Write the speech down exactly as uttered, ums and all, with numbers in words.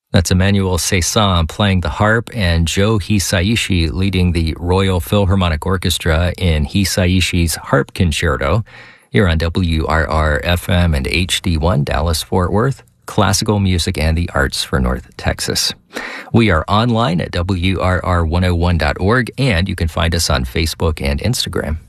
That's Emmanuel Cézanne playing the harp and Joe Hisaishi leading the Royal Philharmonic Orchestra in Hisaishi's Harp Concerto here on W R R F M and H D one Dallas-Fort Worth, classical music and the arts for North Texas. We are online at W R R one oh one dot org, and you can find us on Facebook and Instagram.